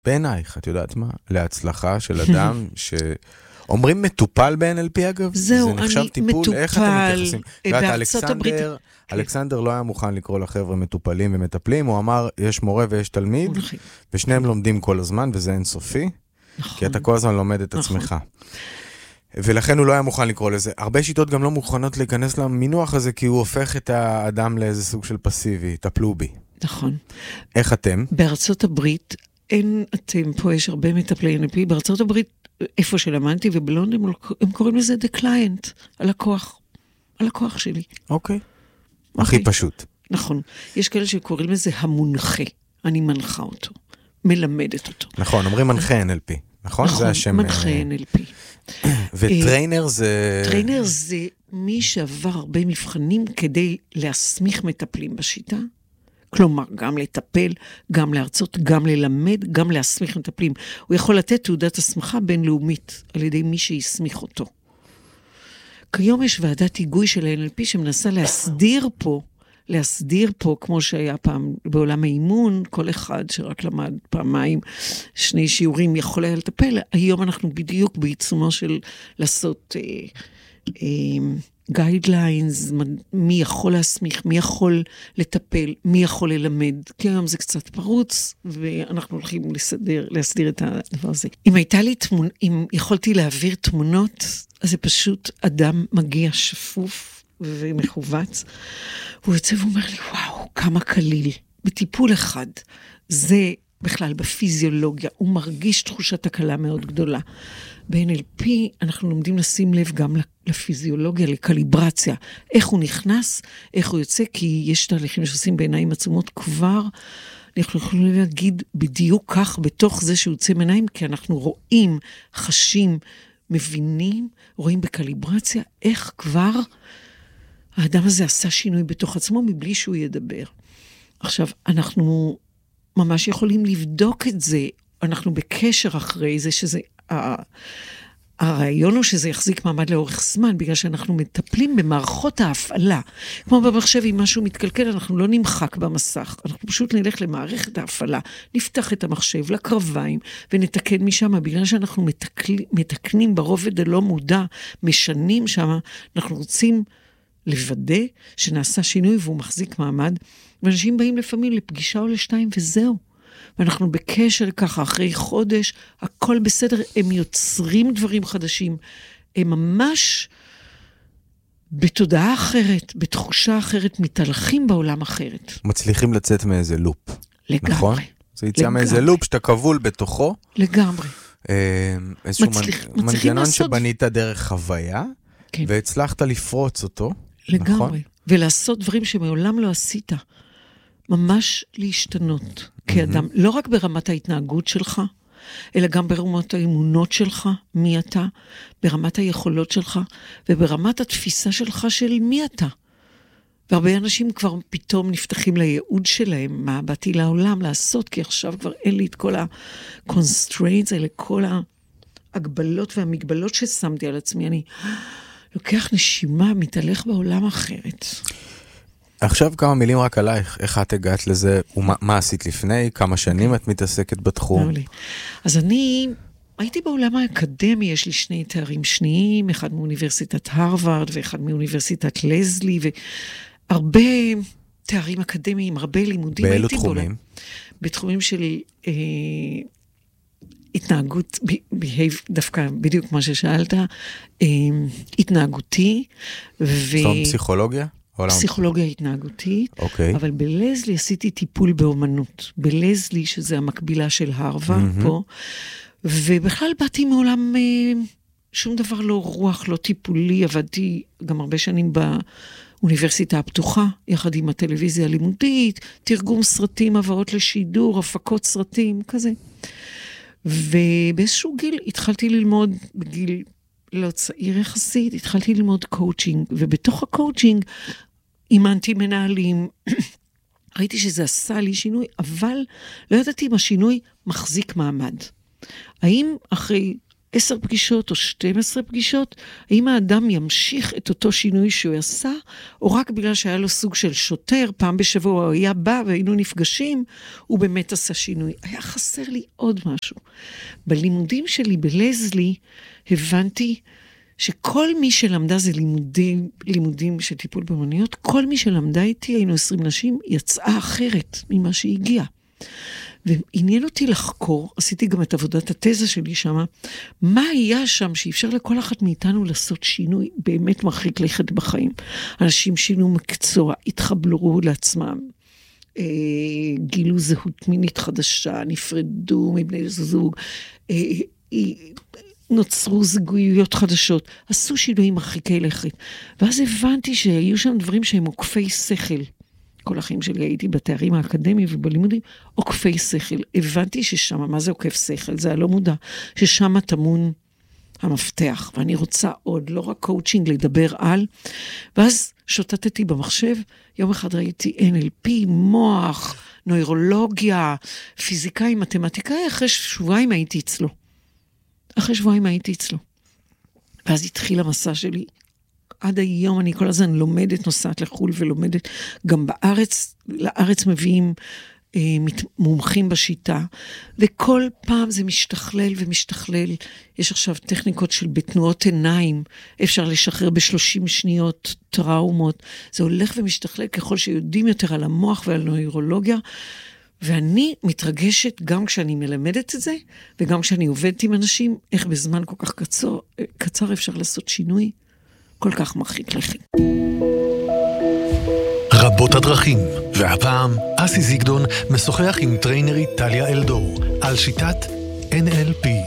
בעינייך, את יודעת מה? להצלחה של אדם אומרים מטופל ב-NLP אגב? זהו, זה נחשב אני טיפול? מטופל איך אתם מתייחסים? בארצות הברית. אלכסנדר לא היה מוכן לקרוא לחבר'ה מטופלים ומטפלים, הוא אמר, יש מורה ויש תלמיד, ושניהם לומדים כל הזמן, וזה אינסופי, כי אתה כל הזמן לומד את עצמך. ולכן הוא לא היה מוכן לקרוא לזה. הרבה שיטות גם לא מוכנות להיכנס למינוח הזה, כי הוא הופך את האדם לאיזה סוג של פסיבי, טפלו בי. נכון. איך אתם? בארצות הברית, אתם פה יש הרבה מטפלי NLP, בארצות הברית, איפה שלמדתי ובלונדון, הם קוראים לזה the client, הלקוח שלי. אוקיי. הכי פשוט. נכון. יש כאלה שקוראים לזה המונחה. אני מנחה אותו, מלמדת אותו. נכון, אומרים מנחה NLP. נכון? זה השם. מנחה NLP. וטריינר זה... טריינר זה מי שעבר הרבה מבחנים כדי להסמיך מטפלים בשיטה. כלומר, גם לטפל, גם להרצות, גם ללמד, גם להסמיך מטפלים. הוא יכול לתת תעודת הסמכה בינלאומית על ידי מי שיסמיך אותו. כיום יש ועדת היגוי של NLP שמנסה להסדיר פה, כמו שהיה פעם בעולם האימון, כל אחד שרק למד פעמיים 2 שיעורים יכול היה לטפל. היום אנחנו בדיוק בעיצומו של לעשות guidelines, מי יכול להסמיך, מי יכול לטפל, מי יכול ללמד. כי היום זה קצת פרוץ, ואנחנו הולכים להסדיר את הדבר הזה. אם יכולתי להעביר תמונות, אז זה פשוט אדם מגיע שפוף ומחובץ, והוא יוצא ואומר לי, וואו, כמה קליל. בטיפול אחד, זה בכלל בפיזיולוגיה, הוא מרגיש תחושת הקלה מאוד גדולה. ב-NLP אנחנו לומדים לשים לב גם לפיזיולוגיה, לקליברציה. איך הוא נכנס, איך הוא יוצא, כי יש תהליכים שעושים בעיניים עצומות כבר, אנחנו יכולים להגיד בדיוק כך בתוך זה שהוא יוצא מעיניים, כי אנחנו רואים, חשים, מבינים, רואים בקליברציה, איך כבר האדם הזה עשה שינוי בתוך עצמו, מבלי שהוא ידבר. עכשיו, אנחנו ממש יכולים לבדוק את זה, אנחנו בקשר אחרי זה, שזה, הרעיון הוא שזה יחזיק מעמד לאורך זמן, בגלל שאנחנו מטפלים במערכות ההפעלה. כמו במחשב, אם משהו מתקלקל, אנחנו לא נמחק במסך, אנחנו פשוט נלך למערכת ההפעלה, נפתח את המחשב לקרביים, ונתקן משם, בגלל שאנחנו מתקנים ברובד הלא מודע, משנים שם, אנחנו רוצים לוודא שנעשה שינוי והוא מחזיק מעמד, ואנשים באים לפעמים לפגישה או לשתיים וזהו. ואנחנו בקשר ככה אחרי חודש, הכל בסדר, הם יוצרים דברים חדשים, הם ממש בתודעה אחרת, בתחושה אחרת, מתהלכים בעולם אחרת. מצליחים לצאת מאיזה לופ. לגמרי. נכון? זה יצא מאיזה לופ שאתה כבול בתוכו. לגמרי. איזשהו מנגנון שבנית דרך חוויה, כן. והצלחת לפרוץ אותו. לגמרי. נכון? ולעשות דברים שמעולם לא עשית. ממש להשתנות כאדם, לא רק ברמת ההתנהגות שלך, אלא גם ברמת האמונות שלך, מי אתה, ברמת היכולות שלך, וברמת התפיסה שלך של מי אתה. והרבה אנשים כבר פתאום נפתחים לייעוד שלהם, מה באתי לעולם לעשות, כי עכשיו כבר אין לי את כל ה-constraints האלה, כל ההגבלות והמגבלות ששמתי על עצמי, אני לוקח נשימה, מתהלך בעולם אחרת. עכשיו כמה מילים רק עלייך, איך את הגעת לזה, ומה עשית לפני, כמה שנים את מתעסקת בתחום? אז אני הייתי בעולם האקדמי, יש לי 2 תארים שניים, אחד מאוניברסיטת הרווארד ואחד מאוניברסיטת לזלי, והרבה תארים אקדמיים, הרבה לימודים. באילו תחומים? בתחומים של התנהגות, דווקא בדיוק מה ששאלת, התנהגותי. זאת פסיכולוגיה? פסיכולוגיה התנהגותית, okay. אבל בלזלי עשיתי טיפול באומנות. בלזלי, שזה המקבילה של הרווארד פה, ובכלל באתי מעולם שום דבר לא רוח, לא טיפולי, עבדתי גם הרבה שנים באוניברסיטה הפתוחה, יחד עם הטלוויזיה הלימודית, תרגום סרטים, הבאות לשידור, הפקות סרטים, כזה. ובאיזשהו גיל התחלתי ללמוד, בגיל לא צעיר יחסית, התחלתי ללמוד קואוצ'ינג, ובתוך הקואוצ'ינג אימנתי מנהלים, ראיתי שזה עשה לי שינוי, אבל לא ידעתי אם השינוי מחזיק מעמד. האם אחרי 10 פגישות או 12 פגישות, האם האדם ימשיך את אותו שינוי שהוא עשה, או רק בגלל שהיה לו סוג של שוטר, פעם בשבוע הוא היה בא והיינו נפגשים, הוא באמת עשה שינוי. היה חסר לי עוד משהו. בלימודים שלי בלזלי, הבנתי שכל מי שלמדה, זה לימודים של טיפול באמנויות, כל מי שלמדה איתי, היינו 20 נשים, יצאה אחרת ממה שהגיעה. ועניין אותי לחקור, עשיתי גם את עבודת התזה שלי שם, מה היה שם שאפשר לכל אחת מאיתנו לעשות שינוי באמת מרחיק לכת בחיים. אנשים שינו מקצוע, התחבלו לעצמם, גילו זהות מינית חדשה, נפרדו מבני זוג, נוצרו זגויות חדשות, עשו שינויים מרחיקי לכת. ואז הבנתי שהיו שם דברים שהם עוקפי שכל. כל החיים שלי הייתי בתארים האקדמיים ובלימודים, עוקפי שכל. הבנתי ששם, מה זה עוקף שכל? זה הלא מודע, ששם טמון המפתח, ואני רוצה עוד, לא רק קואוצ'ינג, לדבר על, ואז שוטטתי במחשב, יום אחד ראיתי NLP, מוח, נוירולוגיה, פיזיקאי, מתמטיקאי, אחרי שבועיים הייתי אצלו. ואז התחיל המסע שלי, עד היום אני כל הזמן לומדת, נוסעת לחול ולומדת, גם לארץ מביאים מומחים בשיטה, וכל פעם זה משתכלל ומשתכלל, יש עכשיו טכניקות של בתנועות עיניים, אפשר לשחרר ב30 שניות טראומות, זה הולך ומשתכלל ככל שיודעים יותר על המוח ועל נוירולוגיה, ואני מתרגשת גם כשאני מלמדת את זה, וגם כשאני עובדת עם אנשים, איך בזמן כל כך קצר אפשר לעשות שינוי, כל כך מרחיק לכת. רבות הדרכים, והפעם אסי זיגדון משוחח עם טריינרית טליה אלדור על שיטת NLP.